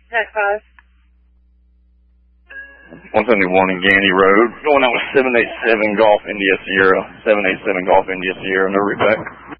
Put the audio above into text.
Tech 5. 171 in Gandy Road. Going out with 787 Golf India Sierra. 787 Golf India Sierra. No route back.